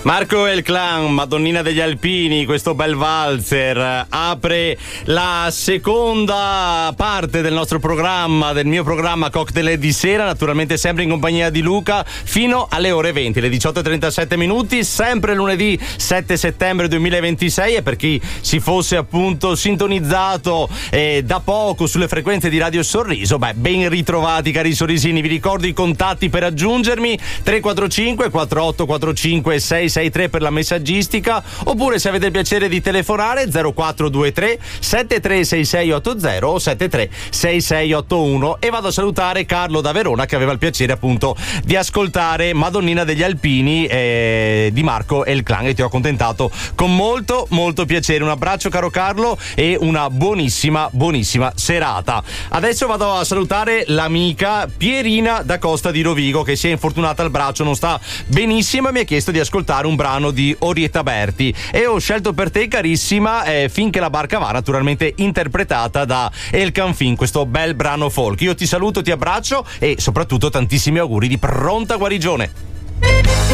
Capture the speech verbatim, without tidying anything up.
Marco e il Clan, Madonnina degli Alpini, questo bel valzer apre la seconda parte del nostro programma, del mio programma Cocktail di sera, naturalmente sempre in compagnia di Luca, fino alle ore venti, le diciotto e trentasette minuti, sempre lunedì sette settembre duemilaventisei. E per chi si fosse appunto sintonizzato eh, da poco sulle frequenze di Radio Sorriso, beh, ben ritrovati cari sorrisini. Vi ricordo i contatti per raggiungermi: tre quattro cinque quattro otto quattro cinque sei sei tre per la messaggistica, oppure se avete il piacere di telefonare zero quattro due tre sette tre sei sei otto zero o sette tre sei sei otto uno. E vado a salutare Carlo da Verona, che aveva il piacere appunto di ascoltare Madonnina degli Alpini eh, di Marco e il Clan, e ti ho accontentato con molto molto piacere. Un abbraccio caro Carlo e una buonissima buonissima serata. Adesso vado a salutare l'amica Pierina da Costa di Rovigo, che si è infortunata al braccio, non sta benissimo, e mi ha chiesto di ascoltare un brano di Orietta Berti, e ho scelto per te carissima eh, Finché la barca va, naturalmente interpretata da El Canfin, questo bel brano folk. Io ti saluto, ti abbraccio e soprattutto tantissimi auguri di pronta guarigione.